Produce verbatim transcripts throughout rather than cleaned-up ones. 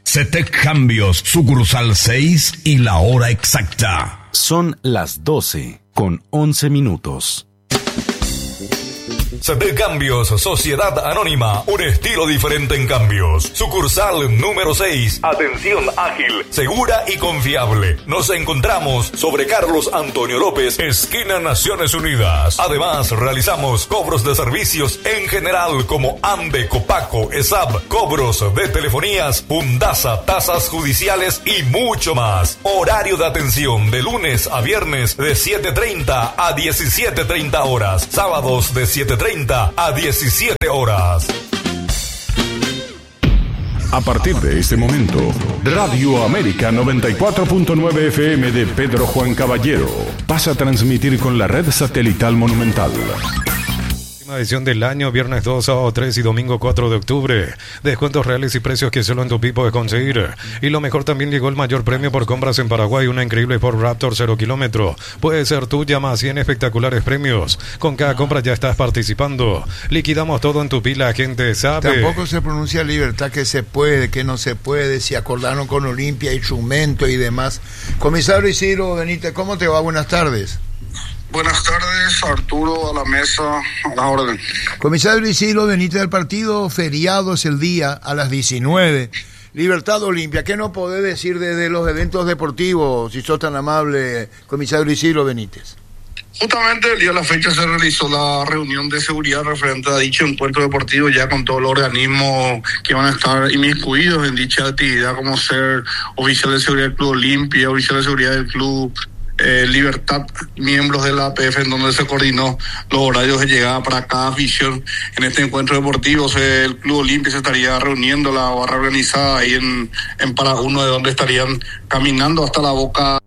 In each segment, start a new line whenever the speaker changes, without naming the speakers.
Setec Cambios, sucursal seis y la hora exacta.
Son las doce con once minutos.
Setec Cambios, Sociedad Anónima, un estilo diferente en cambios. Sucursal número seis. Atención ágil, segura y confiable. Nos encontramos sobre Carlos Antonio López, esquina Naciones Unidas. Además, realizamos cobros de servicios en general como AMBE, Copaco, ESAB, cobros de telefonías, Pundasa, tasas judiciales y mucho más. Horario de atención de lunes a viernes de siete treinta a diecisiete treinta horas. Sábados de siete treinta a diecisiete horas.
A partir de este momento, Radio América noventa y cuatro punto nueve F M de Pedro Juan Caballero pasa a transmitir con la red satelital Monumental.
Edición del año, viernes dos, sábado tres y domingo cuatro de octubre. Descuentos reales y precios que solo en tu pipo de conseguir. Y lo mejor, también llegó el mayor premio por compras en Paraguay, una increíble Ford Raptor cero kilómetro. Puede ser tuya, más cien espectaculares premios. Con cada compra ya estás participando. Liquidamos todo en tu pila, gente sabe.
Tampoco se pronuncia libertad, que se puede, que no se puede, si acordaron con Olimpia, instrumento y demás. Comisario Isidro Benítez, ¿cómo te va? Buenas tardes.
Buenas tardes, Arturo, a la mesa, a la orden.
Comisario Isidro Benítez, del partido feriado es el día a las diecinueve. Libertad Olimpia, ¿qué no podés decir desde los eventos deportivos, si sos tan amable, comisario Isidro Benítez?
Justamente el día de la fecha se realizó la reunión de seguridad referente a dicho encuentro deportivo, ya con todos los organismos que van a estar inmiscuidos en dicha actividad, como ser oficial de seguridad del Club Olimpia, oficial de seguridad del Club Eh, Libertad, miembros de la A P F, en donde se coordinó los horarios de llegada para cada afición. En este encuentro deportivo se, el Club Olimpia se estaría reuniendo, la barra organizada ahí en, en Paraguno, de donde estarían caminando hasta la boca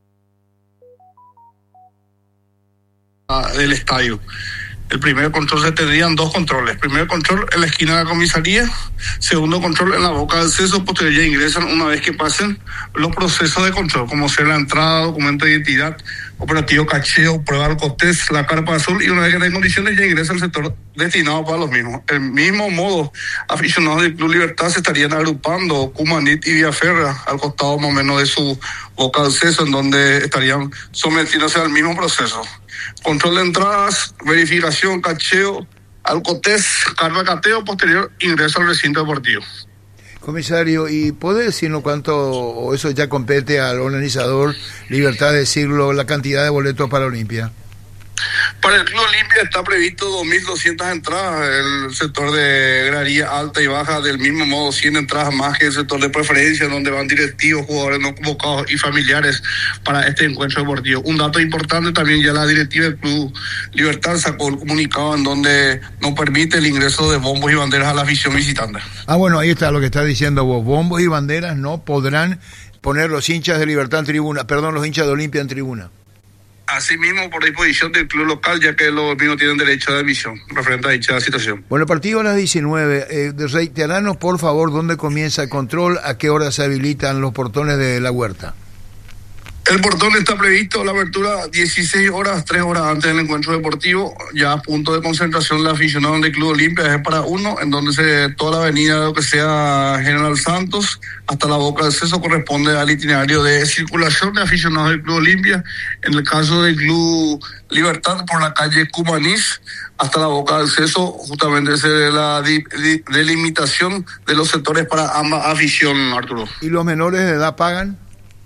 del estadio. El primer control, se tendrían dos controles. Primer control en la esquina de la comisaría, segundo control en la boca del acceso. Posterior ya ingresan una vez que pasen los procesos de control, como ser la entrada, documento de identidad, operativo cacheo, prueba del cotés, la carpa azul, y una vez que está en condiciones ya ingresa al sector destinado para los mismos. El mismo modo, aficionados del Club Libertad se estarían agrupando Cumanit y Villaferra al costado más o menos de su boca de acceso, en donde estarían sometiéndose al mismo proceso. Control de entradas, verificación, cacheo, alcotés, carga cateo, posterior ingreso al recinto deportivo.
Comisario, ¿y puede decirnos cuánto, o eso ya compete al organizador, Libertad, decirlo, la cantidad de boletos para Olimpia?
Para el Club Olimpia está previsto dos mil doscientas entradas, el sector de gradería alta y baja, del mismo modo cien entradas más que el sector de preferencia, donde van directivos, jugadores no convocados y familiares para este encuentro deportivo. Un dato importante también, ya la directiva del Club Libertad sacó el comunicado en donde no permite el ingreso de bombos y banderas a la afición visitante.
Ah, bueno, ahí está lo que está diciendo vos, bombos y banderas no podrán poner los hinchas de Libertad en tribuna, perdón, los hinchas de Olimpia en tribuna.
Asimismo, por disposición del club local, ya que los mismos tienen derecho de admisión referente a dicha situación.
Bueno, el partido a las diecinueve. Eh, reiteranos, por favor, dónde comienza el control, a qué hora se habilitan los portones de la huerta.
El portón está previsto la apertura dieciséis horas, tres horas antes del encuentro deportivo. Ya a punto de concentración la aficionada del Club Olimpia es para uno, en donde se toda la avenida, lo que sea General Santos, hasta la boca del acceso, corresponde al itinerario de circulación de aficionados del Club Olimpia. En el caso del Club Libertad, por la calle Cumanís hasta la boca del acceso, justamente es la di- di- delimitación de los sectores para ambas afición, Arturo.
¿Y los menores de edad pagan?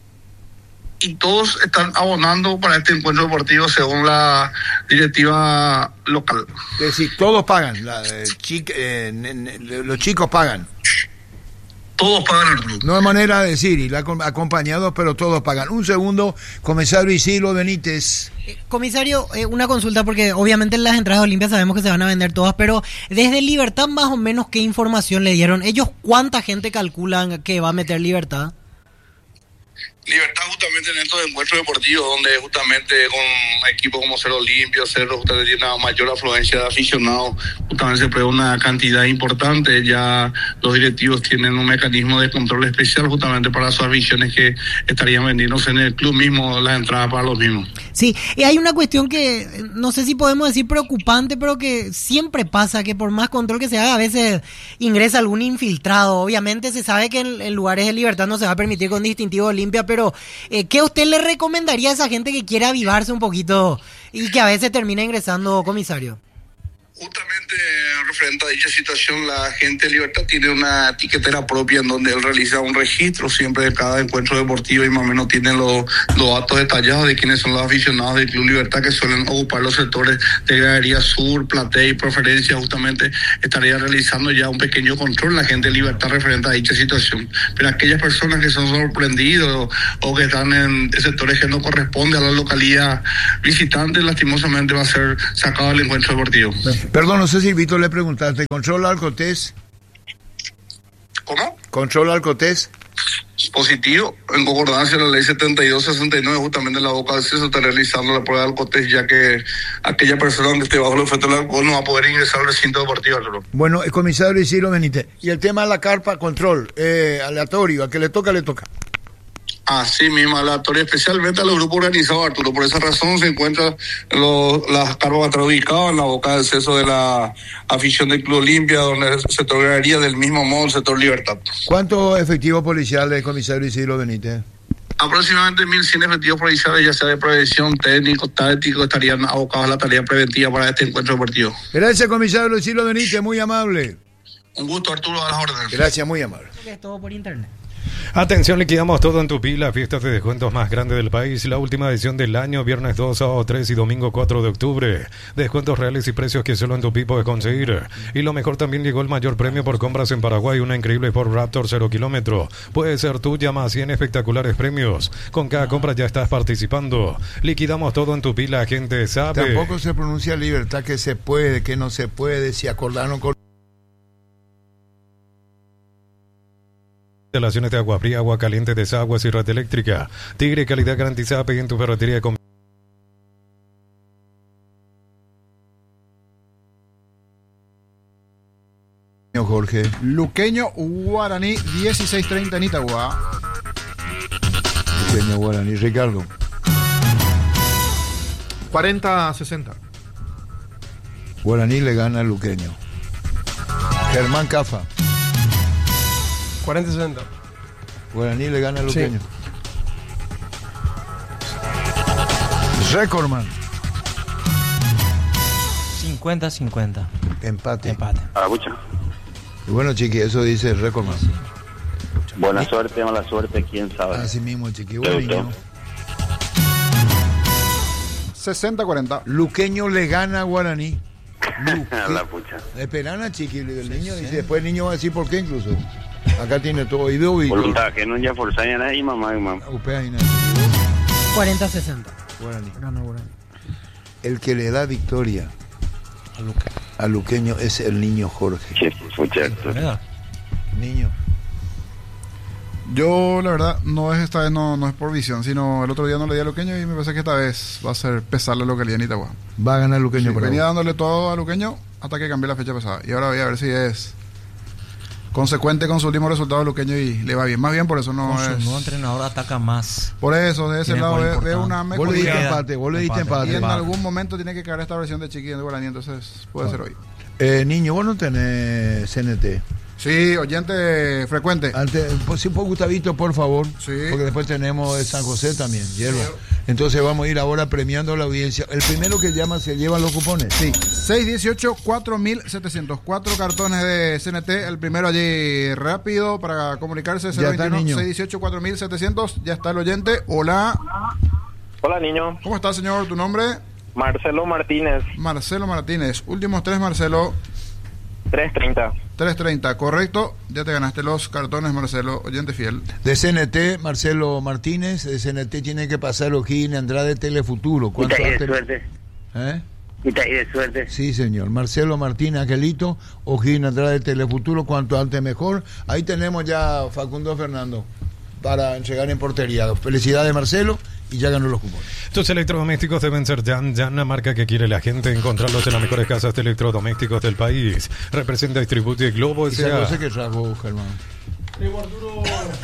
Y todos están abonando para este encuentro deportivo según la directiva local.
Es decir, todos pagan, la, eh, chic, eh, ne, ne, los chicos pagan.
Todos pagan, Arturo.
No hay manera de decir, y la, acompañados, pero todos pagan. Un segundo, comisario Isidro Benítez.
Eh, comisario, eh, una consulta, porque obviamente las entradas de Olimpia sabemos que se van a vender todas, pero desde Libertad, más o menos, ¿qué información le dieron? ¿Ellos cuánta gente calculan que va a meter Libertad?
Libertad justamente en estos encuentros deportivos, donde justamente con equipos como Cerro Limpio, Cerro, justamente tiene una mayor afluencia de aficionados, justamente se prueba una cantidad importante. Ya los directivos tienen un mecanismo de control especial justamente para sus aficiones que estarían vendiéndose en el club mismo las entradas para los mismos.
Sí, y hay una cuestión que no sé si podemos decir preocupante, pero que siempre pasa, que por más control que se haga, a veces ingresa algún infiltrado. Obviamente se sabe que en, en lugares de libertad no se va a permitir con distintivo Olimpia, pero eh, ¿qué usted le recomendaría a esa gente que quiere avivarse un poquito y que a veces termina ingresando, comisario?
Justamente referente a dicha situación, la gente de Libertad tiene una etiquetera propia en donde él realiza un registro siempre de cada encuentro deportivo y más o menos tiene los, los datos detallados de quiénes son los aficionados del Club Libertad que suelen ocupar los sectores de Galería Sur, Platea y Preferencia. Justamente estaría realizando ya un pequeño control la gente de Libertad referente a dicha situación. Pero aquellas personas que son sorprendidos o que están en sectores que no corresponden a la localidad visitante, lastimosamente va a ser sacado del encuentro deportivo.
Perdón, no sé si Víctor le preguntaste, ¿controla Alcotés?
¿Cómo?
¿Controla Alcotés?
Positivo, en concordancia con la ley setenta y dos sesenta y nueve, justamente en la boca del acceso está realizando la prueba de alcotés, ya que aquella persona que esté bajo el efecto del alcohol no va a poder ingresar al recinto deportivo. Arturo.
Bueno, el comisario Isidro Benítez, y el tema de la carpa, control, eh, aleatorio, a que le toca, le toca.
Así mismo, aleatorio, especialmente a los grupos organizados, Arturo. Por esa razón se encuentran los, las carpas atrás ubicadas en la boca del acceso de la afición del Club Olimpia, donde se otorgaría del mismo modo el sector Libertad.
¿Cuántos efectivos policiales, comisario Isidro Benítez?
Aproximadamente mil cien efectivos policiales, ya sea de prevención, técnico, táctico, estarían abocados a la tarea preventiva para este encuentro deportivo.
Gracias, comisario Isidro Benítez, muy amable.
Un gusto, Arturo, a las órdenes.
Gracias, muy amable.
Es todo por internet.
Atención, liquidamos todo en Tupi, la fiesta de descuentos más grande del país. La última edición del año, viernes dos, sábado tres y domingo cuatro de octubre. Descuentos reales y precios que solo en Tupi puedes conseguir. Y lo mejor, también llegó el mayor premio por compras en Paraguay, una increíble Ford Raptor cero kilómetro. Puede ser tuya, más cien espectaculares premios. Con cada compra ya estás participando. Liquidamos todo en Tupi, la gente sabe.
Tampoco se pronuncia libertad, que se puede, que no se puede, si acordaron con...
Instalaciones de agua fría, agua caliente, desaguas y red eléctrica. Tigre, calidad garantizada. Pedí en tu ferretería de conveniencia.
Jorge.
Luqueño Guaraní dieciséis treinta en Itagua.
Luqueño Guaraní, Ricardo.
cuarenta sesenta.
Guaraní le gana al Luqueño. Germán Cafa.
cuarenta sesenta.
Guaraní le gana al Luqueño. Sí. Recordman.
cincuenta cincuenta.
Empate.
Empate.
A la pucha.
Y bueno, chiqui, eso dice Recordman. Sí.
Buena suerte, mala suerte, quién sabe.
Así mismo, chiqui. Bueno,
sesenta cuarenta.
Luqueño le gana a Guaraní.
A la pucha.
Esperan a chiqui, el niño, y después el niño va a decir por qué incluso. Acá tiene todo. Y veo
voluntad, que no ya forzar a nadie, mamá, mamá.
cuarenta sesenta.
Guaraní. Gana Guaraní. El que le da victoria a, Luque. a Luqueño es el niño Jorge.
Sí, muchacho.
Niño.
Yo, la verdad, no es esta vez, no, no es por visión, sino el otro día no le di a Luqueño y me parece que esta vez va a ser pesar la localidad en Itagua.
Va a ganar Luqueño.
Sí, venía dándole todo a Luqueño hasta que cambié la fecha pasada. Y ahora voy a ver si es consecuente con su último resultado Luqueño y le va bien. Más bien por eso no
con
es...
su nuevo entrenador ataca más.
Por eso, de ese lado ve, ve una
mejoría. Vos le diste empate, vos le diste empate.
Y en algún momento tiene que caer esta versión de Chiqui de Guaraní, entonces puede ah. ser hoy.
Eh, niño, vos no tenés C N T.
Sí, oyente frecuente.
Antes, pues, si por Gustavito, por favor.
Sí.
Porque después tenemos de San José también, hierba. Sí. Entonces vamos a ir ahora premiando a la audiencia. El primero que llama se lleva los cupones.
Sí. seis dieciocho cuatro mil setecientos. Cuatro cartones de C N T. El primero allí rápido para comunicarse.
Ya está, niño.
seis dieciocho cuatro mil setecientos. Ya está el oyente. Hola.
Hola, niño.
¿Cómo está, señor? ¿Tu nombre?
Marcelo Martínez.
Marcelo Martínez. Últimos tres, Marcelo.
tres treinta.
tres treinta, correcto. Ya te ganaste los cartones, Marcelo, oyente fiel.
De C N T, Marcelo Martínez. De C N T tiene que pasar O'Higgins Andrade Telefuturo.
¿Cuánto y de suerte.
¿Eh?
Y de suerte.
Sí, señor. Marcelo Martínez, Angelito, O'Higgins Andrade Telefuturo. Cuanto antes mejor. Ahí tenemos ya Facundo Fernando. para entregar en portería. Felicidades, Marcelo, y ya ganó los cupones.
Tus electrodomésticos deben ser Jan, Jan, la marca que quiere la gente. Encontrarlos en las mejores casas de electrodomésticos del país. Representa Distribuye Globo
¿Y
S
esa
A.
cosa que trajo, Germán?
Tenemos, Arturo,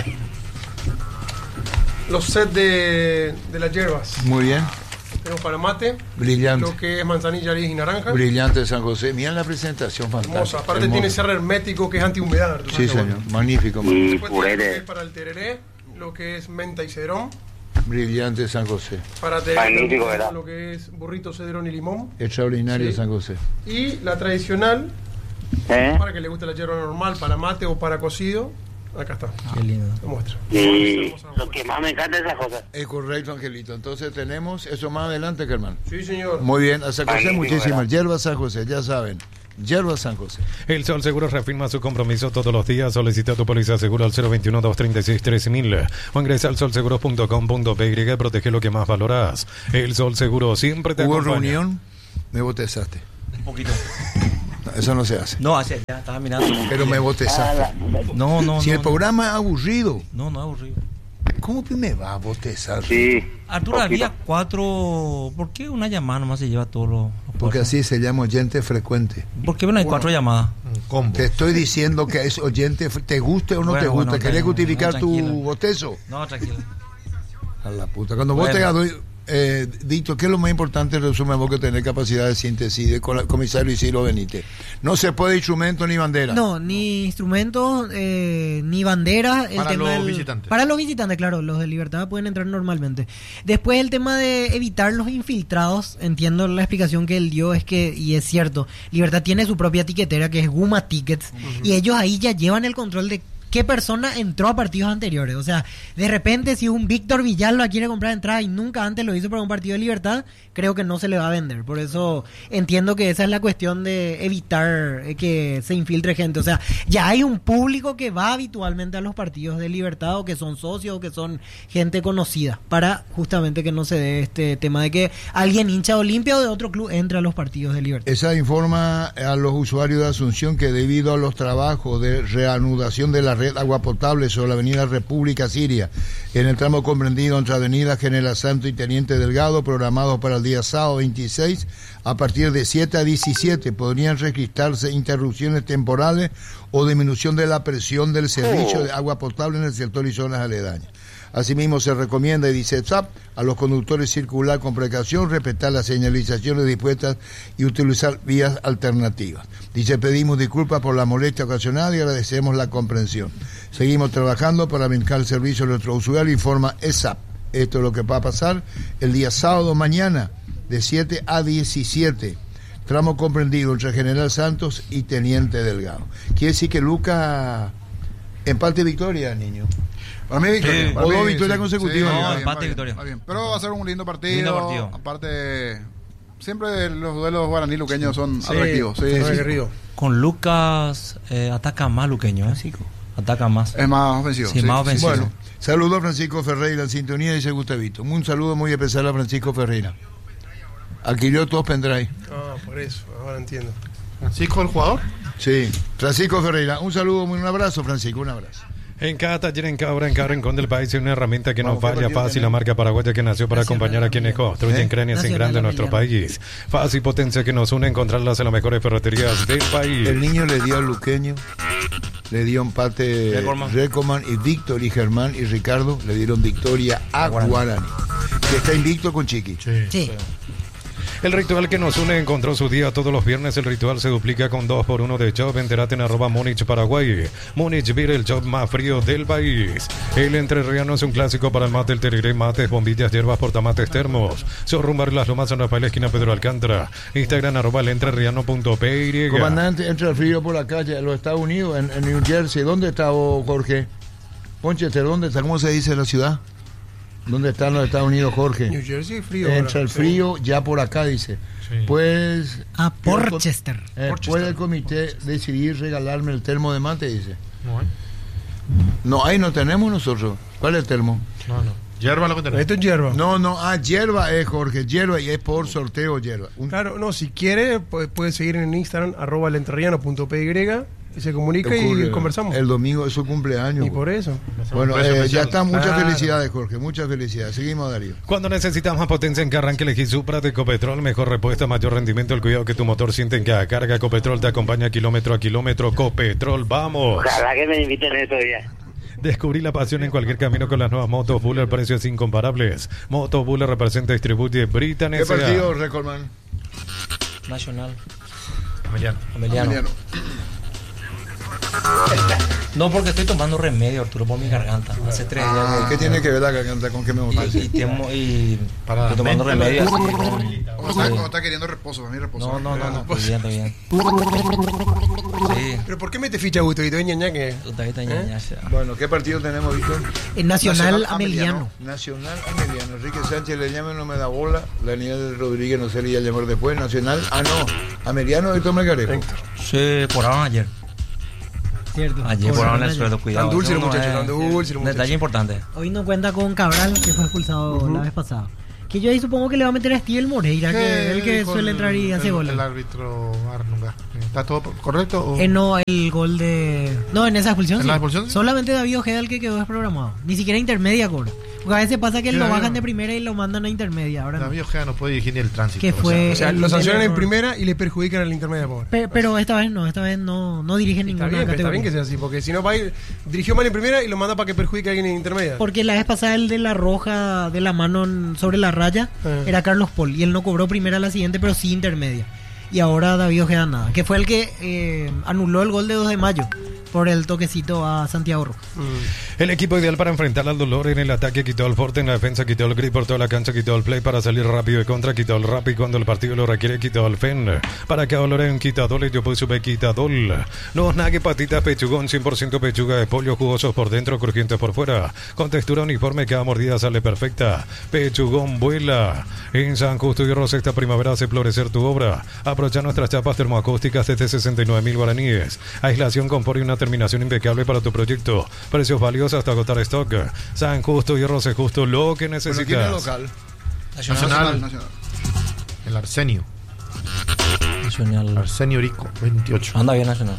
los sets de, de las hierbas.
Muy bien.
Tenemos para mate.
Brillante.
Lo que es manzanilla, aris y naranja.
Brillante de San José. Miren la presentación, fantástica.
Hermosa. Aparte
Hermosa.
tiene cierre hermético que es antihumedad, Arturo.
Sí, señor. Magnífico.
Y
Después tenemos lo que es
puré.
para el tereré, lo que es menta y cedrón.
Brillante de San José.
Para tereré,
Magnífico,
tenemos
¿verdad?
lo que es burrito, cedrón y limón.
Extraordinario de
Sí.
San José.
Y la tradicional,
¿Eh?
para que le guste la hierba normal, para mate o para cocido. Acá está.
Qué lindo.
Te muestro.
Y lo que más me encanta es esa cosa.
Es correcto, Angelito. Entonces tenemos eso más adelante, Germán.
Sí, señor.
Muy bien, a San José
Magnífico,
muchísimas.
¿verdad?
Hierba San José, ya saben. Hierba San José.
El Sol Seguro reafirma su compromiso todos los días. Solicita tu póliza seguro al cero veintiuno, doscientos treinta y seis, trece mil o ingresa al sol seguros punto com punto pe y protege lo que más valoras. El Sol Seguro siempre te
Hubo
acompaña.
reunión, me botezaste.
Un poquito.
Eso no se hace.
No, hace, ya estaba mirando.
Pero me botezaste.
No, no,
Si
no.
el programa es aburrido,
No, no es aburrido.
¿cómo que me va a botezar?
Sí.
Arturo, había cuatro. ¿Por qué una llamada nomás se lleva todos los, los
Porque
puestos?
así se llama oyente frecuente.
¿Por qué bueno, hay cuatro llamadas?
Te estoy diciendo que es oyente, fre- te guste o no
Bueno,
te guste.
bueno,
¿Querés
tranquilo,
justificar tu
tranquilo.
botezo?
No, tranquilo.
A la puta. Cuando vos
Bueno.
te doy, eh, Dito, ¿qué es lo más importante? Resumen, vos que tenés capacidad de síntesis de con el comisario Isidro Benítez. No se puede instrumento ni bandera.
No, ni instrumentos, eh, ni bandera. El
Para
tema
los
del-
visitantes.
Para los visitantes, claro, los de Libertad pueden entrar normalmente. Después el tema de evitar los infiltrados, entiendo la explicación que él dio, es que, y es cierto, Libertad tiene su propia tiquetera que es Guma Tickets, y ellos ahí ya llevan el control de qué persona entró a partidos anteriores. O sea, de repente si un Víctor Villalba quiere comprar entrada y nunca antes lo hizo para un partido de Libertad, creo que no se le va a vender. Por eso entiendo que esa es la cuestión de evitar eh, que se infiltre gente. O sea, ya hay un público que va habitualmente a los partidos de Libertad o que son socios o que son gente conocida, para justamente que no se dé este tema de que alguien hincha de Olimpia o de otro club entre a los partidos de Libertad.
Esa informa a los usuarios de Asunción que debido a los trabajos de reanudación de la red agua potable sobre la avenida República Siria, en el tramo comprendido entre avenida General Santo y Teniente Delgado, programados para el día sábado veintiséis, a partir de siete a diecisiete, podrían registrarse interrupciones temporales o disminución de la presión del servicio de agua potable en el sector y zonas aledañas. Asimismo, se recomienda, y dice S A P, a los conductores circular con precaución, respetar las señalizaciones dispuestas y utilizar vías alternativas. Dice, pedimos disculpas por la molestia ocasionada y agradecemos la comprensión. Seguimos trabajando para brincar el servicio a nuestro usuario, informa S A P. Esto es lo que va a pasar el día sábado mañana, de siete a diecisiete. Tramo comprendido entre General Santos y Teniente Delgado. Quiere decir que Luca empate victoria, niño.
Para mí, victoria.
Sí.
Para
O
mí,
dos victorias
sí.
consecutivas.
Sí,
No,
va bien,
empate
va bien,
victoria.
va bien. Pero va a ser un lindo partido.
Lindo partido.
Aparte, siempre los duelos guaraní luqueños son
Sí,
atractivos. Sí,
son
sí.
aguerridos.
Con Lucas eh, ataca más luqueño, ¿eh? Ataca más.
Es más ofensivo.
Sí, más ofensivo.
Bueno, saludo a Francisco Ferreira en sintonía, dice Gustavito. Un saludo muy especial a Francisco Ferreira. Adquirió todos pendrive.
Ah, por eso, ahora entiendo. ¿Francisco el jugador?
Sí, Francisco Ferreira. Un saludo, muy un abrazo, Francisco, un abrazo.
En cada taller, en cada hora, en cada rincón del país hay una herramienta que no
Vamos, ¿qué
falla.
partido
Fácil, la
tenemos?
marca paraguaya que nació para
Nacional
acompañar a quienes
Amillán.
construyen
¿Eh?
cráneos en
Nacional
grande nuestro
Amillán.
país. Fácil, potencia que nos une, encontrarlas en las mejores ferreterías del país.
El niño le dio al luqueño, le dio empate
Recordman.
Recordman, y Víctor y Germán y Ricardo le dieron victoria a Guaraní, que está invicto con Chiqui.
Sí.
El ritual que nos une encontró su día todos los viernes. El ritual se duplica con dos por uno de Job. Enterate en arroba Múnich, Paraguay. Múnich Beer, el Job más frío del país. El entrerriano es un clásico para el mate, el tereré, mates, bombillas, hierbas, portamates, termos. Sorrumbar las lomas, San Rafael, esquina Pedro Alcántara. Instagram arroba el entrerriano punto py.
Comandante, entra el frío por la calle, en los Estados Unidos, en, en New Jersey. ¿Dónde está vos, Jorge? Ponchester, ¿dónde está? ¿Cómo se dice la ciudad? ¿Dónde están los Estados Unidos, Jorge?
New Jersey, frío.
Entra
ahora,
el
sí.
frío ya por acá, dice. Pues...
A Porchester.
Eh,
Porchester.
¿Puede el comité decidir regalarme el termo de mate? Dice. No, ahí no tenemos nosotros. ¿Cuál es el termo?
No, no. Hierba lo que tenemos.
Esto es hierba.
No, no, ah, hierba es, Jorge, hierba y es por sorteo hierba. Un-
Claro, no, si quiere, puede, puede seguir en Instagram, arroba el entrerriano punto py, Y se comunica y conversamos.
El domingo es su cumpleaños.
Y por eso.
Bueno, eh, ya está. Muchas
Claro.
felicidades, Jorge. Muchas felicidades. Seguimos, Darío.
Cuando necesitas más potencia en carranque, elegí Supra de Ecopetrol. Mejor respuesta, mayor rendimiento, el cuidado que tu motor siente en cada carga. Ecopetrol te acompaña kilómetro a kilómetro. Copetrol, vamos.
Ojalá que me inviten estos días.
Descubrí la pasión en cualquier camino con las nuevas motos Buller, precios incomparables. Moto Buller representa y distribuye Britan
¿Qué
S A.
partido, Recordman?
Nacional.
Ameliano.
Ameliano.
Ameliano.
No, porque estoy tomando remedio, Arturo, por mi garganta. Hace tres días.
Ah, ¿qué tiene que ver la garganta con qué me gusta?
Y, temo- y
Para
estoy tomando
mente,
remedio.
¿no?
así que no-
O sea, cuando está queriendo reposo, para mí reposo.
No, no, no, no, estoy bien, estoy bien. Sí.
¿Pero por qué me te ficha, Gusto? Y te ñaña que.
Puta, ahorita ya, ya, ya.
Bueno, ¿qué partido tenemos, Víctor?
En Nacional,
Nacional
Ameliano.
Nacional Ameliano. Enrique Sánchez le llama, no me da bola. Daniel Rodríguez no sé le iba a llamar después. Nacional, ah, no. Ameliano de Melgarejo.
Sí, por ahora ayer.
Cierto.
Ayer por ahora en el sueldo, cuidado.
Tan dulce
Eso
los
no
muchachos,
es-
tan dulce los
Un
muchachos.
detalle importante.
Hoy no cuenta con Cabral, que fue expulsado la vez pasada. Que yo ahí supongo que le va a meter a Steve Moreira, que es el que
dijo
suele
el-
entrar y hace
el-
goles.
El árbitro Arnunga. ¿Está todo correcto? O?
Eh, no, el gol de... No, en esa expulsión
¿En
sí.
la expulsión sí?
Solamente David Ojeda el que quedó desprogramado. Ni siquiera intermedia cobra. Porque a veces pasa que
Sí,
lo
David-
bajan de primera y lo mandan a intermedia. Ahora no.
David Ojeda no puede dirigir ni el tránsito.
Que fue-
O sea,
el-
lo sancionan
el
en
error.
primera y le perjudican al intermedio, pobre.
Pe- Pero esta vez no, esta vez no, no dirige
Está
ninguna
bien, pero está
categoría.
bien que sea así, porque si no va a ir, dirigió mal en primera y lo manda para que perjudique a alguien en intermedia.
Porque la vez pasada el de la roja de la mano en- sobre la raya
Ah.
era Carlos Paul y él no cobró primera a la siguiente, pero sí intermedia. Y ahora David Ojeda nada, que fue el que eh, anuló el gol de dos de mayo por el toquecito a Santiago Rojas.
El equipo ideal para enfrentar al dolor en el ataque quitó el forte, en la defensa quitó el grip por toda la cancha, quitó el play para salir rápido de contra, quitó el rap y cuando el partido lo requiere quitó el fen. Para que dolor en quitadol yo puse sube quitadol. No nague patitas pechugón, cien por ciento pechuga de pollo, jugosos por dentro, crujientes por fuera. Con textura uniforme, cada mordida sale perfecta. Pechugón vuela. En San Justo y Rosa esta primavera hace florecer tu obra. Aprovecha nuestras chapas termoacústicas desde sesenta y nueve mil guaraníes. Aislación, confort y una terminación impecable para tu proyecto. Precios valiosos hasta agotar stock. San Justo y Rosa justo lo que
Bueno,
necesitas.
¿quién es local?
Nacional.
Nacional.
El Arsenio.
Nacional.
Arsenio Rico, veintiocho.
Anda bien Nacional.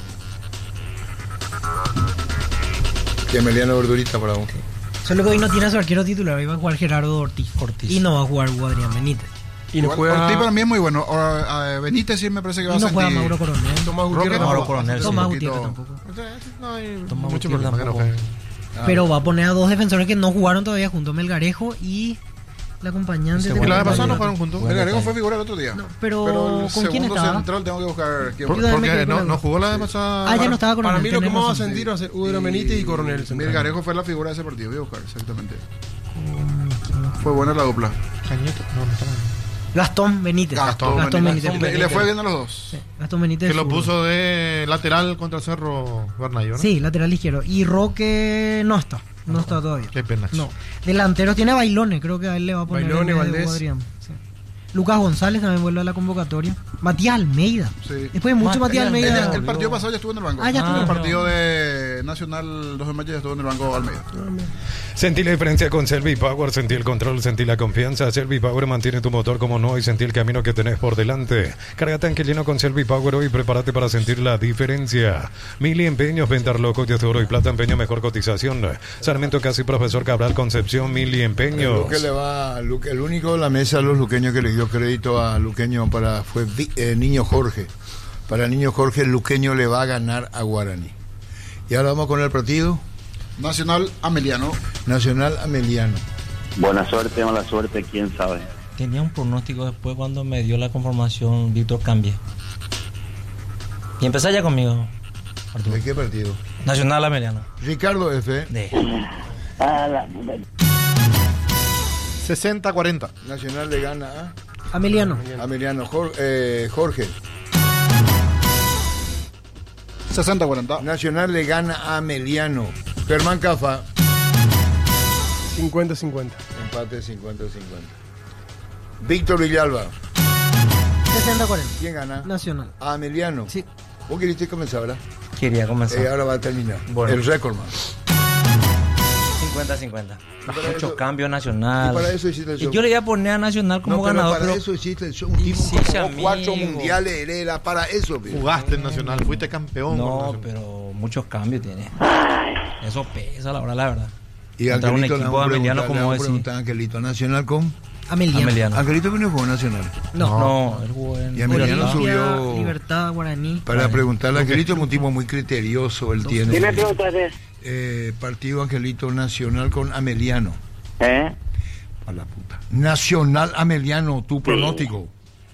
Que Emiliano Verdurita para vos.
Solo que hoy no tiene a su arquero titular, hoy va a jugar Gerardo Ortiz.
Ortiz.
Y no va a jugar Hugo Adrián Benítez.
Y no
Igual,
juega.
Ortiz para mí es muy bueno. O, uh, Benítez sí me parece que va
Y
a
no
sentir.
juega Mauro Coronel.
Tomás
Roque
Gutiérrez.
Mauro
tampoco.
Coronel, sí.
Tomás
Un
Gutiérrez
poquito-
tampoco.
No hay
Tomás
mucho
Gutiérrez
problema que no
tampoco.
jueguen.
Pero va a poner a dos defensores que no jugaron todavía juntos, Melgarejo y la acompañante.
¿Y la vez pasada no jugaron juntos?
El Garego fue figura el otro día.
pero
el
¿con quién
segundo
estaba?
central tengo que buscar quién
Por-
fue.
Yo también me quedé
Porque
con
no,
el-
no jugó la vez pasada.
Ah, ya no estaba Coronel.
Para mí lo que
tenés
más va a
razón.
sentir va a ser Udro Benítez y Coronel. central.
Melgarejo fue la figura de ese partido. Voy a buscar exactamente. Fue buena la dupla.
Cañeto. No, no está mal.
Gastón Benítez.
Gastón,
Gastón
Benítez.
Benítez.
Y le fue bien a los dos.
Sí, Gastón Benítez.
Que lo
zurdo.
puso de lateral contra el Cerro Bernallo, ¿no?
Sí, lateral izquierdo. Y Roque no está. No está todavía.
Qué pena.
No. Delantero tiene a Bailones, creo que a él le va a poner.
Bailones,
en vez de
Valdés.
Hugo Adrián. Sí. Lucas González también vuelve a la convocatoria. Matías Almeida.
Sí.
Después de mucho Matías
Matías
Almeida.
El, el partido pasado ya estuvo en el banco.
Ah, ya estuvo.
El partido de Nacional dos de mayo ya estuvo en el banco Almeida.
Sentí la diferencia con Selvi Power, sentí el control, sentí la confianza. Selvi Power mantiene tu motor como no y sentí el camino que tenés por delante. Carga tanque lleno con Selvi Power hoy y prepárate para sentir la diferencia. Mili Empeños, venta loco, de oro y plata, empeño, mejor cotización. Sarmiento Casi, Profesor Cabral, Concepción, Mili Empeños.
Luque le va, Luque- el único de la mesa de los luqueños que le dio crédito a Luqueño para fue Vi- eh, Niño Jorge. Para Niño Jorge, el Luqueño le va a ganar a Guaraní. Y ahora vamos con el partido
Nacional Ameliano.
Nacional Ameliano.
Buena suerte, mala suerte, quién sabe.
Tenía un pronóstico después cuando me dio la conformación Víctor Cambie. Y empezá ya conmigo, Arturo.
¿De qué partido?
Nacional Ameliano.
Ricardo F.
De.
Ah, la puta.
sesenta cuarenta.
Nacional le gana a
Ameliano.
Ameliano. Jor- eh, Jorge.
sesenta cuarenta.
Nacional le gana a Ameliano. Germán Cafa.
cincuenta cincuenta.
Empate cincuenta cincuenta. Víctor Villalba.
sesenta cuarenta.
¿Quién gana?
Nacional.
A Ameliano.
Sí.
Vos queriste comenzar, ¿verdad?
Quería comenzar.
Eh, ahora va a terminar.
Bueno.
El récord más.
cincuenta cincuenta. Muchos cambios Nacional.
Y para eso hiciste el show.
Y yo le iba a poner a Nacional como
no, pero
ganador.
Para
pero...
eso hiciste el show. Un tipo
sí,
como
amigo.
cuatro mundiales, Hereda, para eso. Pero.
Jugaste en Nacional, fuiste campeón.
No, pero muchos cambios tiene. Eso pesa, la verdad, la verdad.
Y
contra un
Angelito,
equipo ameliano como
es. Angelito, Nacional con
Ameliano.
Ameliano.
Angelito vino con Nacional.
No, no, él jugó en
y Ameliano
Olimpia,
subió.
Libertad, Guaraní.
Para
Guaraní.
preguntarle a Angelito, es un tipo muy criterioso. Él tiene.
¿Qué me preguntaste?
Eh, partido Angelito Nacional con Ameliano.
¿Eh?
A la puta. Nacional Ameliano, tu pronóstico.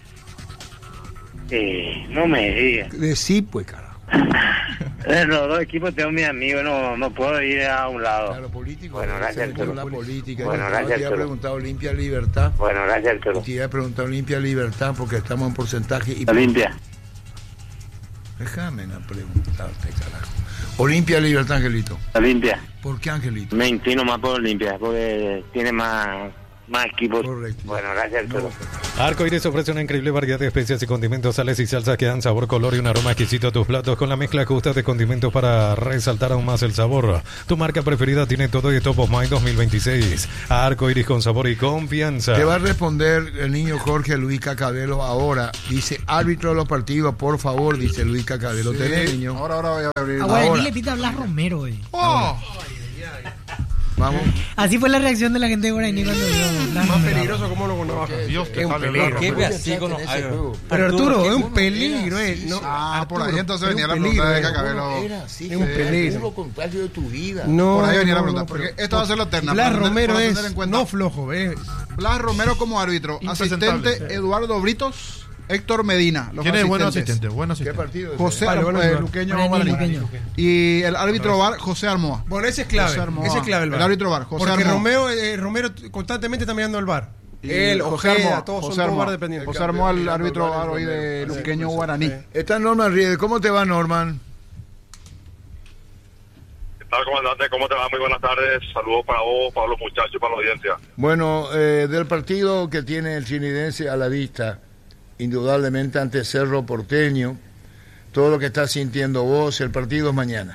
Eh, no me digas.
De sí, pues, carajo.
Eh, los dos equipos tengo mis amigos, no, no puedo ir a un lado.
Claro, político.
Bueno, gracias,
por la
Arturo.
política.
Bueno,
Yo
gracias,
te había
Arturo.
preguntado Olimpia Libertad.
Bueno, gracias, Arturo.
Te había preguntado Olimpia Libertad porque estamos en porcentaje. Y
Olimpia.
Déjame no preguntarte, carajo. Olimpia Libertad, Angelito.
Olimpia.
¿Por qué, Angelito?
Me inclino más por Olimpia, porque tiene más, más equipos.
Correcto.
Bueno, gracias, Arturo.
Arco Iris ofrece una increíble variedad de especias y condimentos, sales y salsas que dan sabor, color y un aroma exquisito a tus platos con la mezcla justa de condimentos para resaltar aún más el sabor. Tu marca preferida tiene todo de Top of Mind dos mil veintiséis. Arco Iris con sabor y confianza.
Te va a responder el niño Jorge Luis Cacabelo ahora. Dice, árbitro de los partidos, por favor, dice Luis Cacabelo.
Sí.
¿Tenés, niño?
Ahora, ahora voy a abrir.
A Guaraní
Ahora.
le pita Blas Romero hoy.
¡Oh!
Vamos.
Así fue la reacción de la gente de Guaraní cuando vio Blas
Más
Romero.
peligroso como lo conoce.
Dios te
Es un
salve,
peligro.
Blas
¿Qué
Romero.
ve así con los
ese juego.
Pero Arturo, es un
uno
peligro,
era
eh.
así,
No,
Ah, por ahí
Arturo,
entonces
es un
venía la
peligro,
pregunta de
eh.
Cacabelo.
Era así,
Es un
fue
peligro.
el puro contagio de tu vida.
No,
Por ahí venía la
no,
pregunta,
no,
porque
pero-
esto va a ser lo eterno.
Blas
para tener-
Romero
para
es
tener en cuenta.
no flojo, eh.
Blas Romero como árbitro,
Impresentable,
asistente
sí.
Eduardo Britos, Héctor Medina. Los
Tiene buenos
asistentes.
asistentes, buenos
¿Qué
asistentes.
partido?
José
Vale,
Armo-
bueno,
eh,
bueno.
Luqueño
Guaraní,
Guaraní.
Luqueño.
Y el árbitro VAR, José Armoa.
Bueno, ese es clave.
José Armoa.
Ese es clave el
El
bar.
árbitro VAR, José
Porque
Armoa.
Romeo, eh, Romero constantemente está mirando el bar.
Y
Él,
José
Ojeda,
Armoa,
todos son
José
todos
Armoa.
bar dependientes.
José Armoa, el árbitro VAR hoy de Luqueño Guaraní.
Está Norman Riede. ¿Cómo te va, Norman?
¿Qué tal, comandante? ¿Cómo te va? Muy buenas tardes. Saludos para vos, para los muchachos, para la audiencia.
Bueno, eh, del partido que tiene el Trinidense a la vista, indudablemente ante Cerro Porteño, todo lo que estás sintiendo vos, el partido es mañana.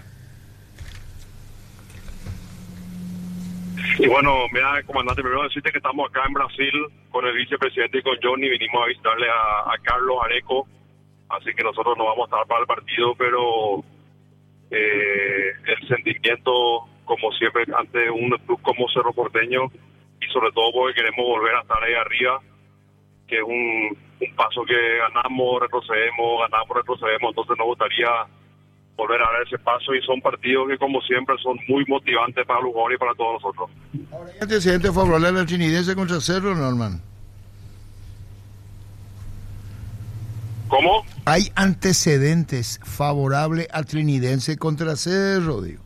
Y bueno, mira, comandante, primero decirte que estamos acá en Brasil con el vicepresidente y con Johnny. Vinimos a visitarle a, a Carlos Areco, así que nosotros no vamos a estar para el partido, pero eh, el sentimiento, como siempre, ante un club como Cerro Porteño, y sobre todo porque queremos volver a estar ahí arriba, que es un, un paso que ganamos, retrocedemos, ganamos, retrocedemos, entonces nos gustaría volver a dar ese paso, y son partidos que, como siempre, son muy motivantes para los jugadores y para todos nosotros.
¿Hay antecedentes favorables al Trinidense contra Cerro, Norman?
¿Cómo?
¿Hay antecedentes favorables al Trinidense contra Cerro, digo?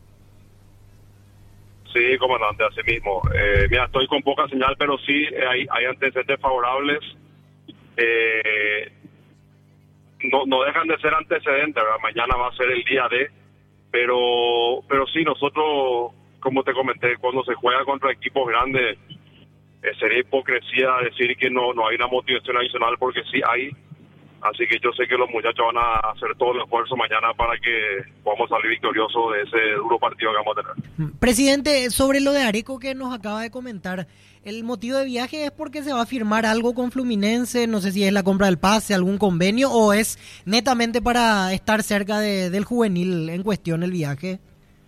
Sí, comandante, así mismo. Eh, mira, estoy con poca señal, pero sí eh, hay, hay antecedentes favorables. Eh, no, no dejan de ser antecedentes, ¿verdad? Mañana va a ser el día D, pero, pero sí, nosotros, como te comenté, cuando se juega contra equipos grandes, eh, sería hipocresía decir que no, no hay una motivación adicional, porque sí hay. Así que yo sé que los muchachos van a hacer todo el esfuerzo mañana para que podamos salir victoriosos de ese duro partido que vamos a tener.
Presidente, sobre lo de Areco que nos acaba de comentar, ¿el motivo de viaje es porque se va a firmar algo con Fluminense? No sé si es la compra del pase, algún convenio, o es netamente para estar cerca de, del juvenil en cuestión el viaje.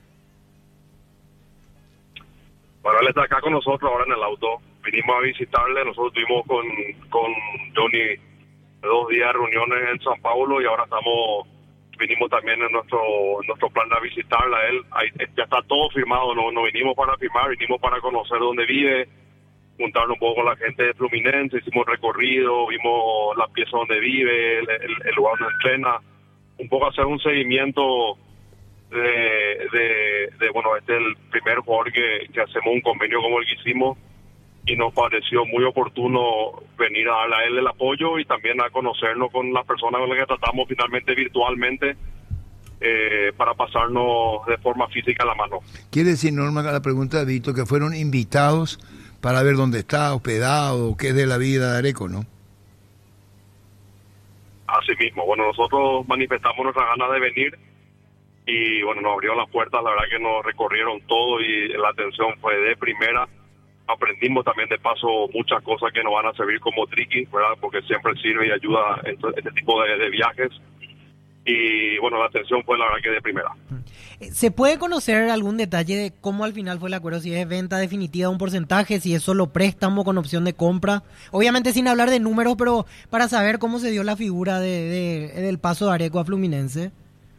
Bueno, él está acá con nosotros ahora en el auto. Vinimos a visitarle, nosotros estuvimos con, con Johnny dos días de reuniones en San Paulo, y ahora estamos, vinimos también en nuestro nuestro plan de visitarla a él. Ahí, ya está todo firmado, no, no vinimos para firmar, vinimos para conocer dónde vive, juntarnos un poco con la gente de Fluminense, hicimos recorrido, vimos la pieza donde vive, el, el, el lugar donde entrena, un poco hacer un seguimiento de, de, de bueno, este es el primer jugador que, que hacemos un convenio como el que hicimos, y nos pareció muy oportuno venir a darle a él el apoyo y también a conocernos con las personas con las que tratamos finalmente virtualmente, eh, para pasarnos de forma física la mano.
Quiere decir, Norma, a la pregunta de Vito, que fueron invitados para ver dónde está hospedado, qué es de la vida de Areco, ¿no?
Así mismo, bueno, nosotros manifestamos nuestra ganas de venir,
y bueno, nos abrió las puertas, la verdad que nos recorrieron todo y la atención fue de primera. Aprendimos también de paso muchas cosas que nos van a servir como tricky, ¿verdad? Porque siempre sirve y ayuda en este tipo de, de viajes. Y bueno, la atención fue la verdad que de primera.
¿Se puede conocer algún detalle de cómo al final fue el acuerdo? Si es venta definitiva de un porcentaje, si es solo préstamo con opción de compra. Obviamente sin hablar de números, pero para saber cómo se dio la figura de, de, del paso de Areco a Fluminense.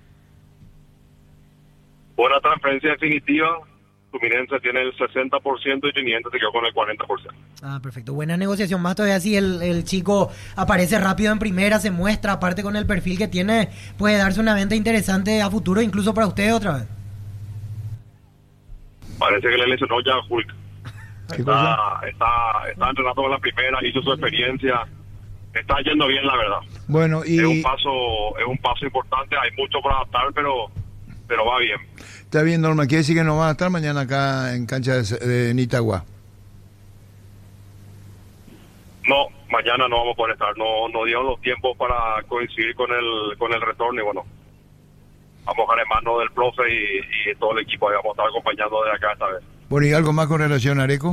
Buena transferencia definitiva. Fluminense tiene el sesenta por ciento y Teniente se quedó con el cuarenta por ciento.
Ah, perfecto. Buena negociación. Más todavía si el, el chico aparece rápido en primera, se muestra, aparte con el perfil que tiene, puede darse una venta interesante a futuro, incluso para usted otra vez.
Parece que le lesionó ya a Hulk. Está, está, está entrenando con la primera, hizo su experiencia. Está yendo bien, la verdad.
Bueno, y...
Es un paso, es un paso importante, hay mucho por adaptar, pero, pero va bien.
Está bien, Norma. Quiere decir que no va a estar mañana acá en cancha de, de Nitagua.
No, mañana no vamos a poder estar. No, no dieron los tiempos para coincidir con el con el retorno y bueno, vamos a dejar en manos del profe y, y todo el equipo. Vamos a estar acompañando de acá esta vez.
Bueno, ¿y algo más con relación a Areco?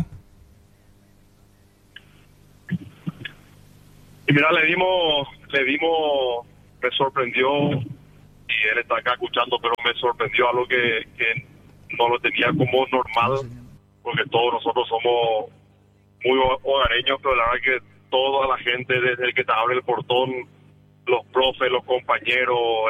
Y mira, le dimos, le dimos, me sorprendió. Y él está acá escuchando, pero me sorprendió algo que, que no lo tenía como normal, porque todos nosotros somos muy hogareños, pero la verdad que toda la gente, desde el que te abre el portón, los profes, los compañeros,